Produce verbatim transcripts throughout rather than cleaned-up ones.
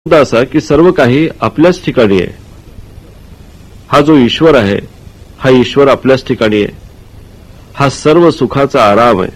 मुद्दा असा की सर्व काही आपल्याच ठिकाणी आहे. हा जो ईश्वर आहे हा ईश्वर आपल्याच ठिकाणी आहे. हा सर्व सुखाचा आराम आहे.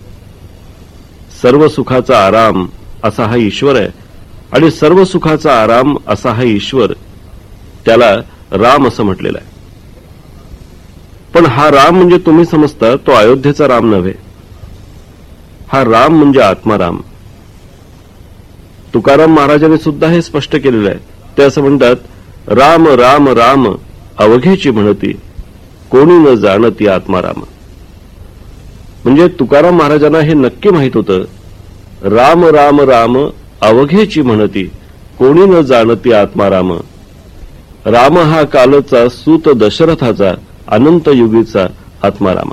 सर्व सुखाचा आराम असा हा ईश्वर आहे आणि सर्व सुखाचा आराम असा हा ईश्वर, त्याला राम असं म्हटलेलं आहे. पण हा राम म्हणजे तुम्ही समजता तो अयोध्येचा राम नव्हे. हा राम म्हणजे आत्माराम. तुकाराम महाराजांनी सुद्धा हे स्पष्ट केलेलं आहे. ते असं म्हणतात, राम राम राम अवघेची म्हणती, कोणी न जाणती आत्माराम. म्हणजे तुकाराम महाराजांना हे नक्की माहित होतं, राम राम राम अवघेची म्हणती, कोणी न जाणती आत्माराम. राम हा कालचा सूत दशरथाचा, अनंत युगीचा आत्माराम.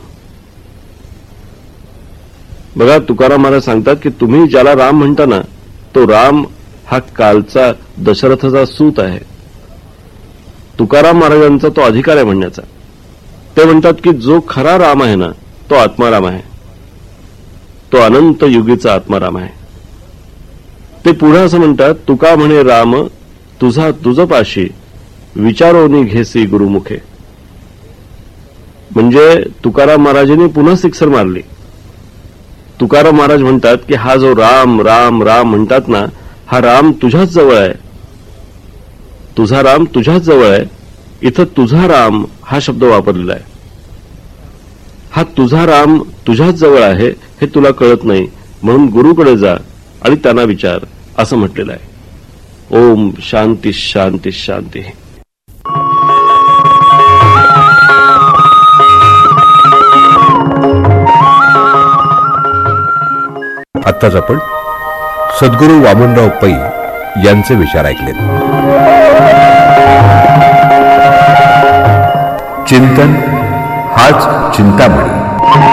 बघा, तुकाराम महाराज सांगतात की तुम्ही ज्याला राम म्हणता ना, तो राम हा कालचा दशरथाचा सूत आहे. तुकाराम महाराजांचा तो अधिकार आहे म्हणण्याचा. ते म्हणतात की जो खरा राम आहे ना, तो आत्माराम आहे. तो अनंत युगीचा आत्माराम आहे. ते पुढे असं म्हणतात, तुका म्हणे राम तुझा तुझ पाशी, विचारोनी घेसी गुरुमुखे. म्हणजे तुकाराम महाराजांनी पुन्हा सिक्सर मारली. तुकाराम महाराज म्हणतात की हा जो राम राम राम म्हणतात ना, हा राम तुझ्याच जवळ आहे. तुझा राम तुझ्याच जवळ आहे. इथं तुझा राम हा शब्द वापरलेला आहे. हा तुझा राम तुझ्याच जवळ आहे हे तुला कळत नाही, म्हणून गुरुकडे जा आणि त्यांना विचार, असं म्हटलेलं आहे. ओम शांती शांती शांती. आत्ताच आपण सद्गुरू वामनराव पै यांचे विचार ऐकलेत. चिंतन हाच चिंतामणी.